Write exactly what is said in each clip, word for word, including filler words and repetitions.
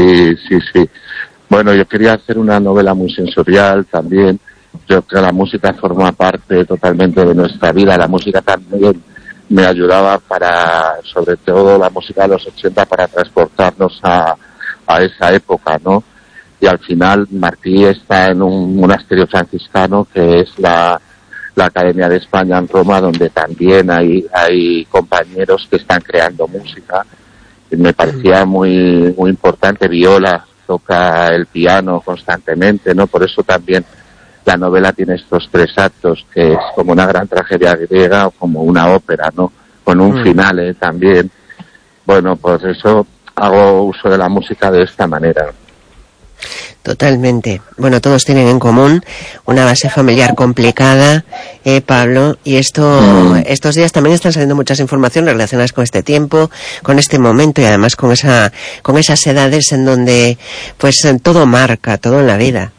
Sí, sí, sí. Bueno, yo quería hacer una novela muy sensorial también. Yo creo que la música forma parte totalmente de nuestra vida. La música también me ayudaba para, sobre todo la música de los ochenta, para transportarnos a, a esa época, ¿no? Y al final Martí está en un monasterio franciscano que es la, la Academia de España en Roma, donde también hay, hay compañeros que están creando música. Y me parecía muy, muy importante. Viola toca el piano constantemente, ¿no? Por eso también la novela tiene estos tres actos, que es como una gran tragedia griega o como una ópera, ¿no? Con un mm. final eh, también. Bueno, pues eso hago uso de la música de esta manera. Totalmente. Bueno, todos tienen en común una base familiar complicada, eh, Pablo, y esto, mm. estos días también están saliendo muchas informaciones relacionadas con este tiempo, con este momento y además con esa, con esas edades en donde, pues, todo marca, todo en la vida.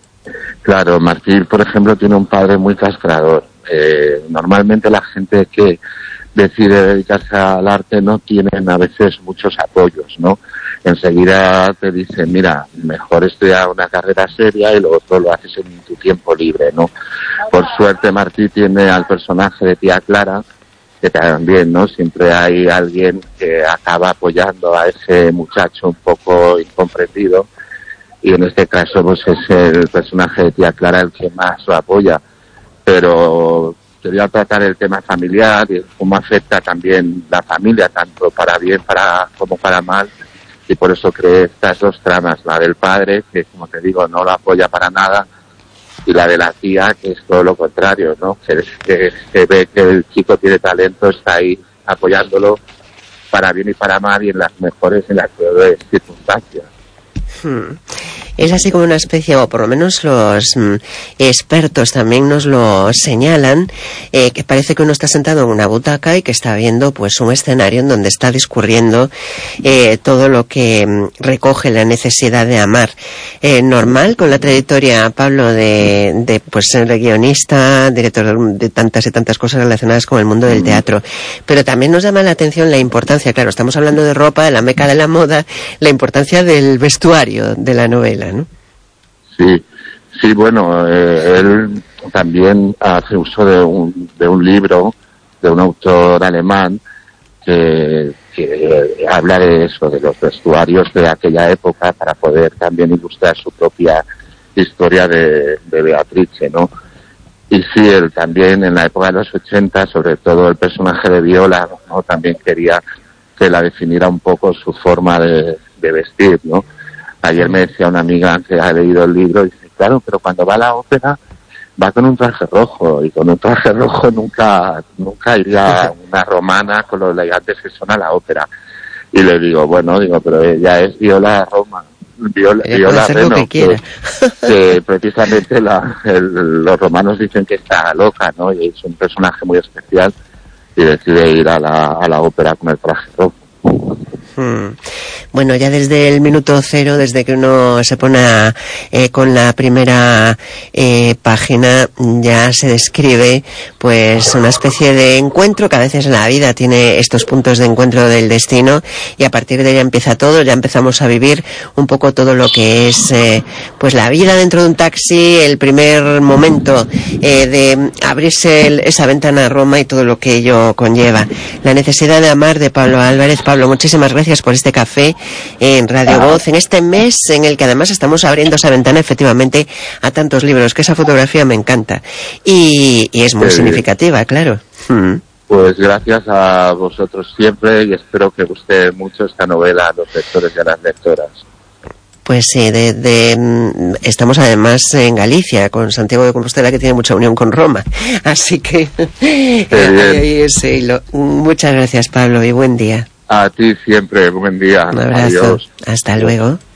Claro, Martí, por ejemplo, tiene un padre muy castrador. Eh, normalmente la gente que decide dedicarse al arte no tienen a veces muchos apoyos, ¿no? Enseguida te dicen, mira, mejor estudiar una carrera seria y lo otro lo haces en tu tiempo libre, ¿no? Por suerte Martí tiene al personaje de Tía Clara, que también, ¿no? Siempre hay alguien que acaba apoyando a ese muchacho un poco incomprendido. Y en este caso pues es el personaje de Tía Clara el que más lo apoya. Pero quería tratar el tema familiar y cómo afecta también la familia, tanto para bien para como para mal, y por eso creé estas dos tramas, la del padre, que como te digo no lo apoya para nada, y la de la tía, que es todo lo contrario, ¿no? Que, que, que ve que el chico tiene talento, está ahí apoyándolo para bien y para mal y en las mejores y en las peores circunstancias. Hmm. Es así como una especie, o por lo menos los mm, expertos también nos lo señalan, eh, que parece que uno está sentado en una butaca y que está viendo pues un escenario en donde está discurriendo eh, todo lo que mm, recoge la necesidad de amar. Eh, normal con la trayectoria, Pablo, de, de pues ser guionista, director de tantas y tantas cosas relacionadas con el mundo del teatro. Pero también nos llama la atención la importancia, claro, estamos hablando de ropa, de la meca de la moda, la importancia del vestuario de la novela, ¿no? Sí, sí, bueno, eh, él también hace uso de un, de un libro de un autor alemán que, que habla de eso, de los vestuarios de aquella época para poder también ilustrar su propia historia de, de Beatrice, ¿no? Y sí, él también en la época de los ochenta, sobre todo el personaje de Viola, ¿no? También quería que la definiera un poco su forma de, de vestir, ¿no? Ayer me decía una amiga que ha leído el libro y dice, claro, pero cuando va a la ópera va con un traje rojo, y con un traje rojo nunca nunca iría una romana con los elegantes que son a la ópera. Y le digo, bueno, digo, pero ella es Viola Roma, Viola, Viola Reno, que, que, que precisamente la, el, los romanos dicen que está loca, ¿no? Y es un personaje muy especial y decide ir a la, a la ópera con el traje rojo. Hmm. Bueno, ya desde el minuto cero, desde que uno se pone a, eh, con la primera eh, página, ya se describe pues una especie de encuentro que a veces en la vida tiene estos puntos de encuentro del destino, y a partir de ahí empieza todo, ya empezamos a vivir un poco todo lo que es eh, pues la vida dentro de un taxi, el primer momento eh, de abrirse el, esa ventana a Roma y todo lo que ello conlleva. La necesidad de amar, de Pablo Álvarez. Pablo, muchísimas gracias por este café en Radio Voz, en este mes en el que además estamos abriendo esa ventana efectivamente a tantos libros, que esa fotografía me encanta y, y es muy sí, significativa, claro. Hmm. Pues gracias a vosotros siempre, y espero que guste mucho esta novela a los lectores y a las lectoras. Pues sí, de, de, estamos además en Galicia, con Santiago de Compostela, que tiene mucha unión con Roma, así que eh, sí, lo, muchas gracias, Pablo, y buen día. A ti siempre, buen día. Un abrazo. Adiós. Hasta luego.